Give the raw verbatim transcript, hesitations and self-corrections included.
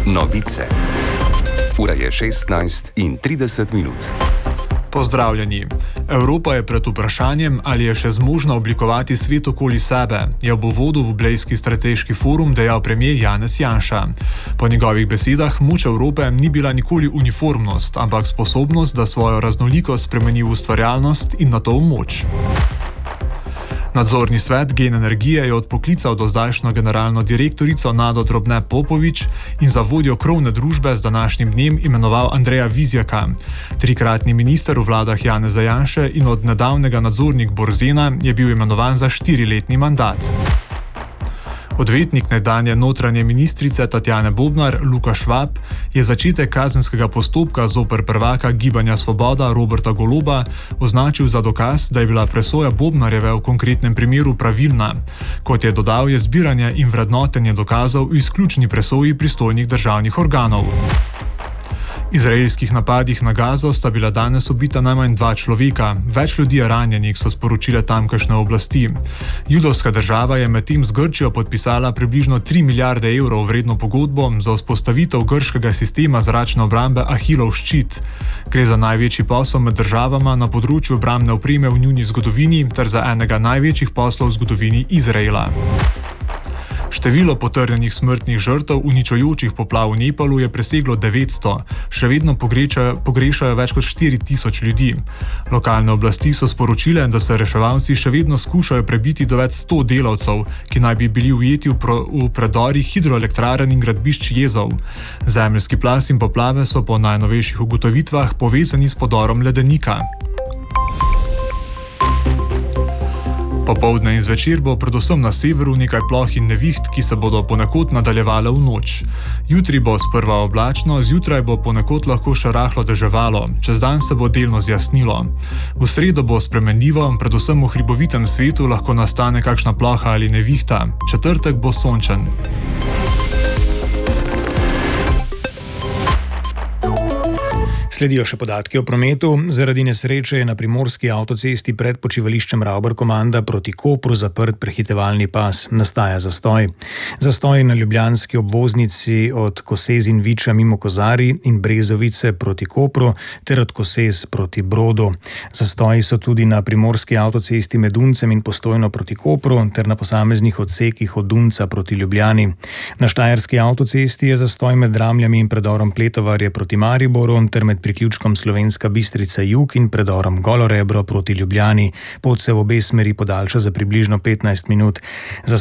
Novice. Ura je šestnajst in trideset minut. Pozdravljeni. Evropa je pred vprašanjem, ali je še zmožna oblikovati svet okoli sebe, je ob uvodu v Blejski strateški forum dejal premier Janez Janša. Po njegovih besedah moč Evrope ni bila nikoli uniformnost, ampak sposobnost, da svojo raznolikost spremeni v ustvarjalnost in nato v moč. Nadzorni svet Gen Energije je odpoklical dozdajšnjo generalno direktorico Nado Drobne Popovič in za vodjo krovne družbe z današnjim dnem imenoval Andreja Vizjaka. Trikratni minister v vladah Janeza Janše in od nedavnega nadzornik Borzena je bil imenovan za štiriletni mandat. Odvetnik nekdanje notranje ministrice Tatjane Bobnar, Luka Švab, je začetek kazenskega postopka zoper prvaka Gibanja Svoboda Roberta Goloba označil za dokaz, da je bila presoja Bobnarjeve v konkretnem primeru pravilna. Kot je dodal, je zbiranje in vrednotenje dokazov v izključni presoji pristojnih državnih organov. V izraelskih napadih na Gazo sta bila danes ubita najmanj dva človeka, več ljudi je ranjenih, so sporočile tamkajšnje oblasti. Judovska država je medtem z Grčijo podpisala približno tri milijarde evrov vredno pogodbo za vzpostavitev grškega sistema zračne obrambe Ahilov ščit. Gre za največji posel med državama na področju obrambne opreme v njuni zgodovini ter za enega največjih poslov v zgodovini Izraela. Število potrjenih smrtnih žrtev uničujočih poplav v Nepalu je preseglo devetsto, še vedno pogrešajo, pogrešajo več kot štiri tisoč ljudi. Lokalne oblasti so sporočile, da se reševalci še vedno skušajo prebiti do več sto delavcev, ki naj bi bili ujeti v, pro, v predorih hidroelektrarn in gradbišč jezov. Zemeljski plaz in poplave so po najnovejših ugotovitvah povezani s podorom ledenika. Popoldne in zvečer bo predvsem na severu nekaj ploh in neviht, ki se bodo ponekod nadaljevale v noč. Jutri bo sprva oblačno, zjutraj bo ponekod lahko še rahlo deževalo, čez dan se bo delno zjasnilo. V sredo bo spremenljivo, predvsem v hribovitem svetu lahko nastane kakšna ploha ali nevihta. Četrtek bo sončen. Sledijo še podatki o prometu. Zaradi nesreče je na primorski avtocesti pred počivališčem Ravbar-Komanda proti Kopru zaprt prehitevalni pas. Nastaja zastoj. Zastoj na ljubljanski obvoznici od Kosez in Viča mimo Kozarij in Brezovice proti Kopru ter od Kosez proti Brodu. Zastoji so tudi na primorski avtocesti med Duncem in Postojno proti Kopru ter na posameznih odsekih od Dunca proti Ljubljani. Na štajerski avtocesti je zastoj med Dramljami in predorom Pletovarje proti Mariboru ter med priključkom Slovenska Bistrica jug in predorom Golo Rebro proti Ljubljani. Pot se v obe smeri podaljša za približno petnajst minut.